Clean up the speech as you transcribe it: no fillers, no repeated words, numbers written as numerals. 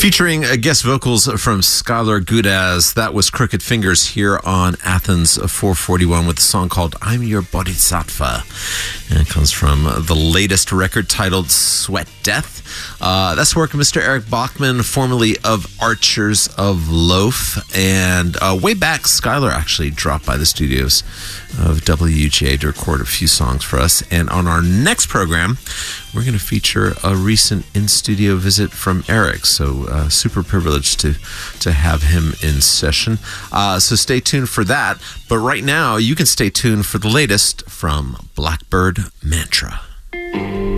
Featuring guest vocals from Skylar Gudaz. That was Crooked Fingers here on Athens 441 with a song called I'm Your Bodhisattva. And it comes from the latest record titled Sweat Death. That's the work of Mr. Eric Bachman, formerly of Archers of Loaf. And way back, Skylar actually dropped by the studios of WGA to record a few songs for us. And on our next program, we're going to feature a recent in-studio visit from Eric. So super privileged to have him in session. So stay tuned for that. But right now, you can stay tuned for the latest from Blackbird Mantra.